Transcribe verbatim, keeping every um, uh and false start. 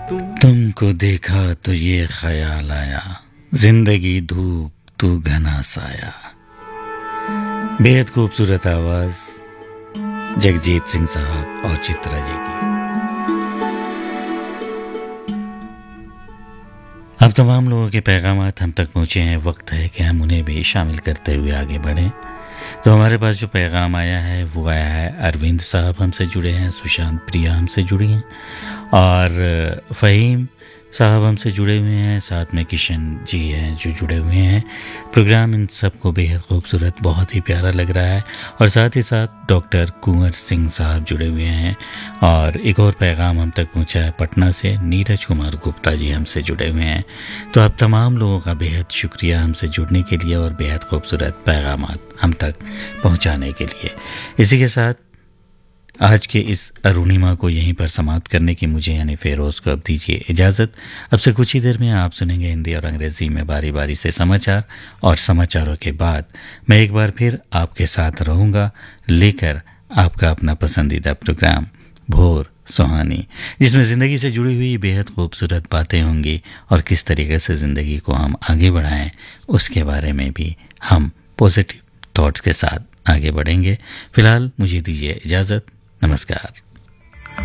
तुमको देखा तो ये ख्याल आया, जिंदगी धूप तू घना साया। बेहद खूबसूरत आवाज जगजीत सिंह साहब और चित्रा जी की। अब तमाम लोगों के पैगामात हम तक पहुंचे हैं, वक्त है कि हम उन्हें भी शामिल करते हुए आगे बढ़ें। तो हमारे पास जो पैगाम आया है वो आया है, अरविंद साहब हमसे जुड़े हैं, सुशांत प्रिया हमसे जुड़ी हैं और फ़हीम साहब हमसे जुड़े हुए हैं, साथ में किशन जी हैं जो जुड़े हुए हैं। प्रोग्राम इन सबको बेहद खूबसूरत, बहुत ही प्यारा लग रहा है। और साथ ही साथ डॉक्टर कुंवर सिंह साहब जुड़े हुए हैं। और एक और पैगाम हम तक पहुंचा है पटना से, नीरज कुमार गुप्ता जी हमसे जुड़े हुए हैं। तो आप तमाम लोगों का बेहद शुक्रिया हमसे जुड़ने के लिए और बेहद खूबसूरत पैगामात हम तक पहुंचाने के लिए। इसी के साथ आज के इस अरुणिमा को यहीं पर समाप्त करने की मुझे यानी फेरोज़ को अब दीजिए इजाज़त। अब से कुछ ही देर में आप सुनेंगे हिंदी और अंग्रेज़ी में बारी बारी से समाचार, और समाचारों के बाद मैं एक बार फिर आपके साथ रहूँगा लेकर आपका अपना पसंदीदा प्रोग्राम भोर सुहानी, जिसमें ज़िंदगी से जुड़ी हुई बेहद खूबसूरत बातें होंगी और किस तरीके से ज़िंदगी को हम आगे बढ़ाएं उसके बारे में भी हम पॉजिटिव थॉट्स के साथ आगे बढ़ेंगे। फ़िलहाल मुझे दीजिए इजाज़त। नमस्कार।